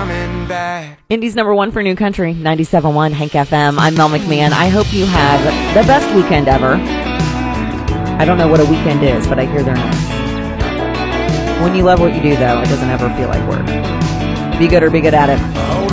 coming back. Indy's number one for New Country, 97.1 Hank FM. I'm Mel McMahon. I hope you have the best weekend ever. I don't know what a weekend is, but I hear they're nice. When you love what you do, though, it doesn't ever feel like work. Be good or be good at it.